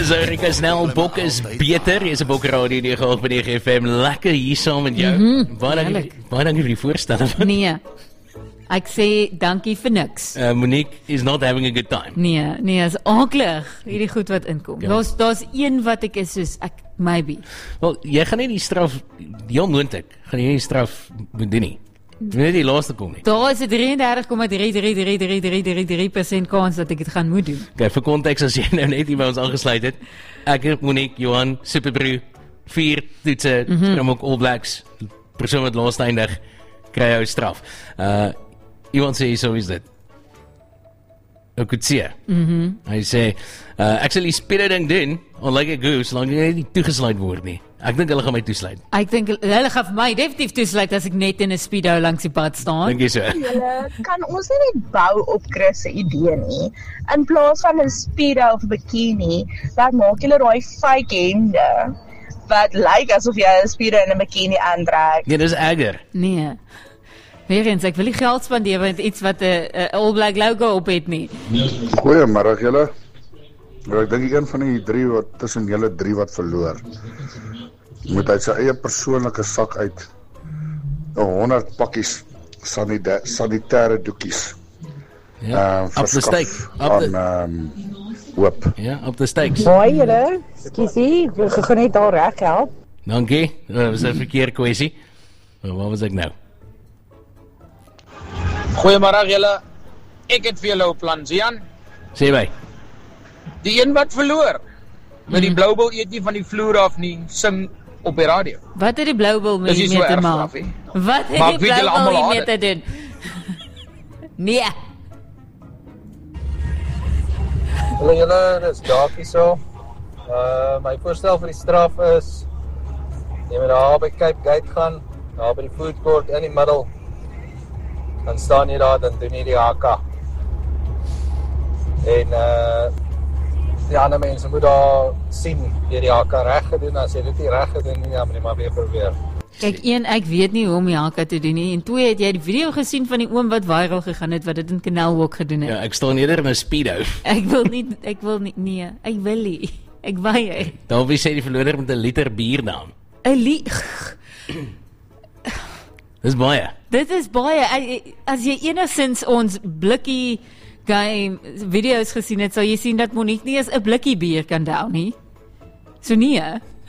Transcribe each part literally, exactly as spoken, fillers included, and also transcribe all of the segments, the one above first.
Dis Erika Snell, Bok is beter. Jy is 'n Bok Radio nege agt nege F M. Lekker hier saam met jou. Mm-hmm. Baie dankie, baie dankie vir die voorstel. Nee, ek sê dankie vir niks. Uh, Monique is not having a good time. Nee, nee, is aaklig, hierdie goed wat inkom. Ja. Daar's daar's een wat ek is soos, ek, maybe. Wel, jy gaan nie die straf, heel moontlik, gaan jy nie die straf moet doen nie. Jy net die laaste kom nie. Daar is 'n drie en dertig komma drie drie drie drie drie drie drie persent kans dat ek dit gaan moet doen. Okay, vir konteks, as jy nou net hier by ons aangesluit het, ek, Monique, Johan, Superbru, vier toetse, mm -hmm. Springbok All Blacks, persoon wat laaste eindig, kry jou straf. Uh, iemand sê, so is dit. Ek het sê. Mhm. Hy sê, uh, ek sal die speede ding doen, al lyk ek goed, solank jy nie toegesluit word nie. Ek dink hulle gaan my toesluit. Ek dink hulle gaan vir my definitief toesluit as ek net in 'n speedo langs die pad staan. Dink jy so? Julle kan ons nie net bou op Chris se idee nie. In plaas van 'n speedo of 'n bikini, dan maak julle daai fake hemde wat lyk asof jy 'n speedo en 'n bikini aantrek. Nee, dis erger. Nee. Weerens, ek wil nie geld spandeer met iets wat 'n All Black logo op het nie. Goeiemôre julle. Ek dink een van die drie wat tussen julle drie wat verloor, moet uit sy eie persoonlike sak uit honderd pakkies sanita- sanitêre doekies Ja, uh, op the verskaf steak. Op aan the, um, hoop. ja, op the steaks. Baie julle, skiesie, ek gaan net daar reg help. Dankie, dat was 'n verkeerde kwessie. Maar waar was ek nou? Goeiemôre julle. Ek het vir julle 'n plan, Zian. Sê my. Die een wat verloor. Met die blou bil eet nie van die vloer af nie, sing op die radio. Wat het die blou bil met Dis nie die so mee te erg, maak? Raffie. Wat het Maar die ek weet blou julle bil almal mee haat te doen? Nee. Hallo julle, dis Dakie so. Uh my voorstel vir die straf is jy moet daar by Cape Gate gaan, daar by die food court in die middel. Dan staan jy daar, dan doen jy die H K. En uh die ander mense moet daar sien jy die H K reg gedoen, as jy dit nie reg gedoen nie, dan moet jy maar weer probeer. Kyk, een, ek weet nie hoe om die haka te doen nie. En twee, het jy die video gesien van die oom wat viral gegaan het, wat dit in Canal Walk gedoen het? Ja, ek staan eerder in 'n speedo. Ek wil nie, ek wil nie, nee, ek wil nie. Ek weier. Dan wie sê die verloder met 'n liter bier naam. 'n li Dis baie. Dit is baie, Ek- as jy enigstens ons blikkie game video's gesien het, sal jy sien dat Monique nie eens 'n blikkie bier kan down nie. So nee.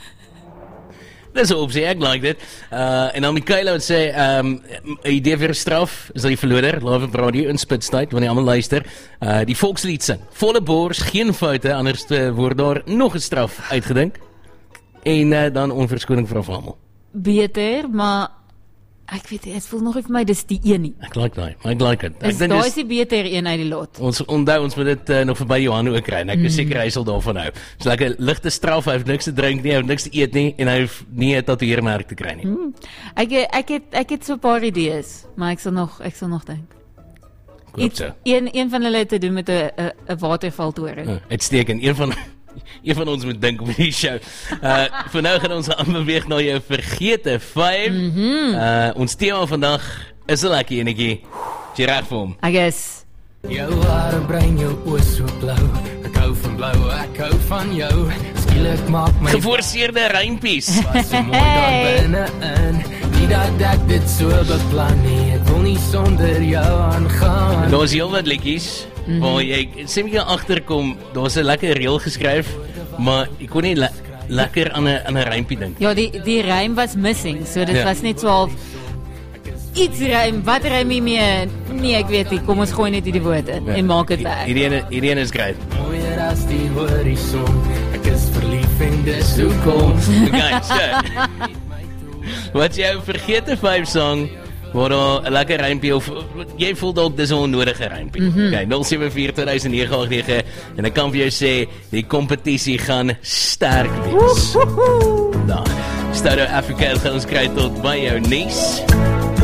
Dis 'n opsie, ek like dit. Uh, en dan Michaela wat sê, um, 'n idee vir 'n straf is dat die verloder live op radio in spitstyd wanneer almal luister, uh, die volkslied sing. Volle bors, geen foute, anders uh, word daar nog 'n straf uitgedink. En uh, dan onverskoning vra van almal. Beter, maar ek weet nie, dit voel nog nie vir my dis die een nie. Ek like daai, maar ek like dit. Ek Is dink daai dis is die beter een uit die lot. ons onthou ons moet dit uh, nog verby Johan ook kry en ek is seker hy sal daarvan hou. Dis lekker 'n ligte straf, hy het niks te drink nie, hy het niks te eet nie en hy hoef nie 'n tatoeëermerk te kry nie. Hmm. Ek ek het ek het so 'n paar idees, maar ek sal nog ek sal nog dink. Koop Iets, so. een een van hulle het te doen met 'n 'n 'n watervaltoring. Uh, uitstekend. Een van een van ons moet dink op die show. Uh vir nou gaan ons aanbeweeg na jou vergete vyf. Mm -hmm. Uh ons tema vandag is 'n lekker enetjie. Jy reg vir hom. Ek is Jou hare brein, jou oë so blou. Ek hou van blou, ek hou van jou. Skielik maak my Geforseerde rympies. wat so mooi daar binne-in. Nie dat ek dit so beplan nie. Ek wil nie sonder jou aangaan. Daar's heelwat liedjies mm. waar jy sê jy agterkom, daar's 'n lekker reël geskryf, maar ek kon nie le lekker aan 'n aan 'n rympie dink. ja, die die rym was missing, so dit Ja. was net so half iets rym, wat rym nie meer? Nee, ek weet nie. Kom ons gooi net hierdie woord in en maak dit werk. Hierdie ene hierdie ene is great. Mooier as die horison. Ek is verlief en dis hoekom. Okay, so. Wat jou vergete vyf song waar daar 'n lekker rympie of jy voel dalk dis 'n onnodige rympie. Mm -hmm. Okay, nul sewe vier twee nege agt nege en ek kan vir jou sê die kompetisie gaan sterk wees. Daar. Studio Africa gaan ons kry tot by jou nuus.